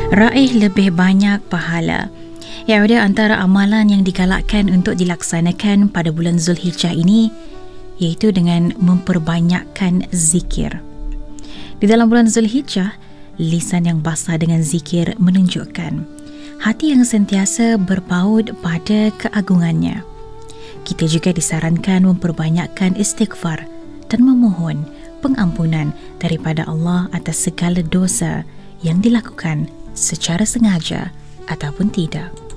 Raih lebih banyak pahala. Ya, ada antara amalan yang digalakkan untuk dilaksanakan pada bulan Zulhijjah ini iaitu dengan memperbanyakkan zikir. Di dalam bulan Zulhijjah, lisan yang basah dengan zikir menunjukkan hati yang sentiasa berpaut pada keagungannya. Kita juga disarankan memperbanyakkan istighfar dan memohon pengampunan daripada Allah atas segala dosa yang dilakukan secara sengaja ataupun tidak.